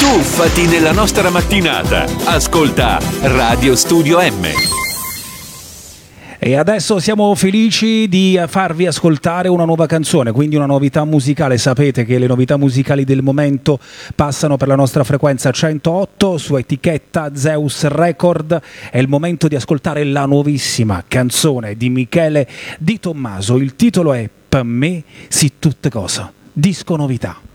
Tuffati nella nostra mattinata. Ascolta Radio Studio M. E adesso siamo felici di farvi ascoltare una nuova canzone, quindi una novità musicale. Sapete che le novità musicali del momento passano per la nostra frequenza 108 su etichetta Zeus Record. È il momento di ascoltare la nuovissima canzone di Michele Di Tommaso. Il titolo è Per me si tutte cose. Disco novità.